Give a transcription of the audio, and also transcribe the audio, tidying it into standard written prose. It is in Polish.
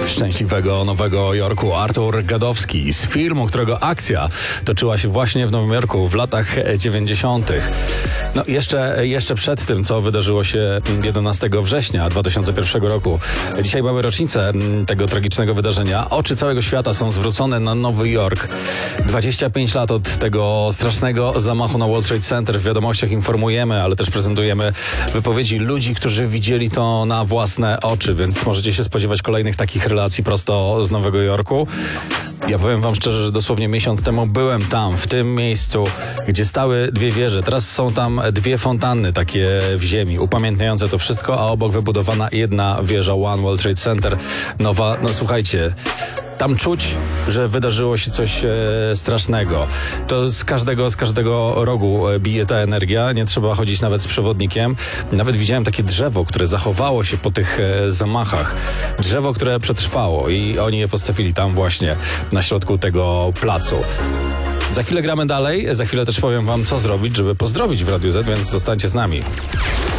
Szczęśliwego Nowego Jorku. Artur Gadowski z filmu, którego akcja toczyła się właśnie w Nowym Jorku w latach 90. No jeszcze przed tym, co wydarzyło się 11 września 2001 roku. Dzisiaj mamy rocznicę tego tragicznego wydarzenia. Oczy całego świata są zwrócone na Nowy Jork. 25 lat od tego strasznego zamachu na World Trade Center. W wiadomościach informujemy, ale też prezentujemy wypowiedzi ludzi, którzy widzieli to na własne oczy, więc możecie się spodziewać kolejnych takich relacji prosto z Nowego Jorku. Ja powiem wam szczerze, że dosłownie miesiąc temu byłem tam, w tym miejscu, gdzie stały dwie wieże. Teraz są tam dwie fontanny takie w ziemi, upamiętniające to wszystko, a obok wybudowana jedna wieża One World Trade Center. Nowa, no słuchajcie, tam czuć, że wydarzyło się coś strasznego. To z każdego rogu bije ta energia. Nie trzeba chodzić nawet z przewodnikiem. Nawet widziałem takie drzewo, które zachowało się po tych zamachach. Drzewo, które przetrwało i oni je postawili tam właśnie na środku tego placu. Za chwilę gramy dalej. Za chwilę też powiem wam, co zrobić, żeby pozdrowić w Radiu Z, więc zostańcie z nami.